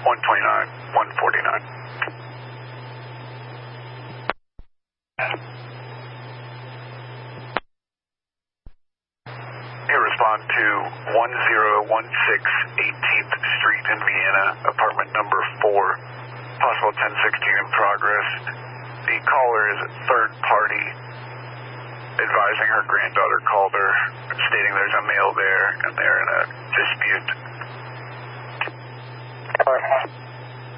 129, 149. You respond to 1016 18th Street in Vienna, apartment number 4, possible 1016 in progress. The caller is third party, advising her granddaughter called her, stating there's a male there and they're in a dispute.